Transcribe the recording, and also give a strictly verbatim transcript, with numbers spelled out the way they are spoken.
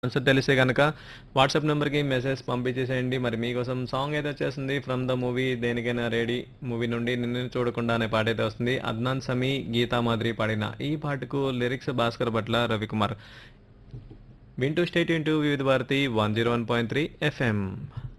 Answer తెలిస్తే గనక WhatsApp నెంబర్కి మెసేజ్ పంపించేసేయండి. మరి మీకోసం సాంగ్ అయితే వచ్చేస్తుంది ఫ్రమ్ ద మూవీ దేనికైనా రెడీ మూవీ నుండి నిన్ను చూడకుండా అనే పాట అయితే వస్తుంది. అద్నాన్ సమీ గీతా మాదిరి పాడిన ఈ పాటకు లిరిక్స్ భాస్కర్ భట్ల రవికుమార్. వింటూ స్టేట్ ఇంటూ వివిధ Bharati one zero one point three FM.